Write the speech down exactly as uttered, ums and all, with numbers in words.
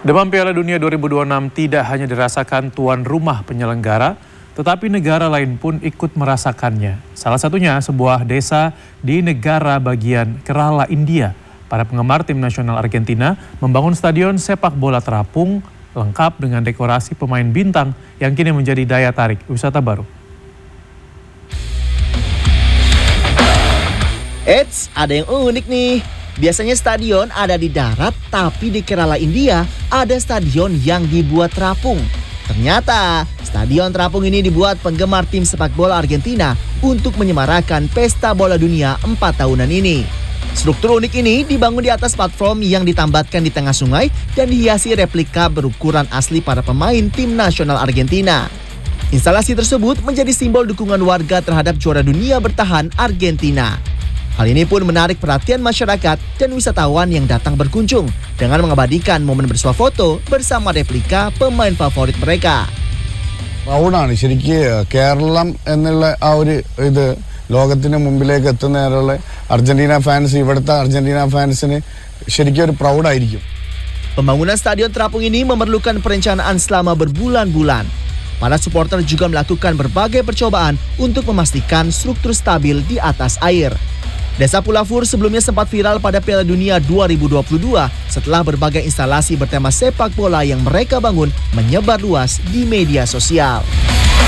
Demam Piala Dunia dua ribu dua puluh enam tidak hanya dirasakan tuan rumah penyelenggara, tetapi negara lain pun ikut merasakannya. Salah satunya sebuah desa di negara bagian Kerala, India. Para penggemar tim nasional Argentina membangun stadion sepak bola terapung lengkap dengan dekorasi pemain bintang yang kini menjadi daya tarik wisata baru. Eits, ada yang unik nih. Biasanya stadion ada di darat, tapi di Kerala, India ada stadion yang dibuat terapung. Ternyata, stadion terapung ini dibuat penggemar tim sepak bola Argentina untuk menyemarakan pesta bola dunia empat tahunan ini. Struktur unik ini dibangun di atas platform yang ditambatkan di tengah sungai dan dihiasi replika berukuran asli para pemain tim nasional Argentina. Instalasi tersebut menjadi simbol dukungan warga terhadap juara dunia bertahan Argentina. Hal ini pun menarik perhatian masyarakat dan wisatawan yang datang berkunjung dengan mengabadikan momen bersuah foto bersama replika pemain favorit mereka. പ്രൗഡാണ് ശരിക്ക് കേരളം എന്നുള്ള ആ ഒരു ഇത് ലോകത്തിന് മുമ്പിലേക്ക് എത്തുന്നതിനുള്ള Argentina fans ഇവിടുത്തെ അർജന്റീന ഫാൻസിന് ശരിക്കും ഒരു പ്രൗഡായിരിക്കും. Pembangunan stadion terapung ini memerlukan perencanaan selama berbulan-bulan. Para supporter juga melakukan berbagai percobaan untuk memastikan struktur stabil di atas air. Desa Pulafur sebelumnya sempat viral pada Piala Dunia dua ribu dua puluh dua setelah berbagai instalasi bertema sepak bola yang mereka bangun menyebar luas di media sosial.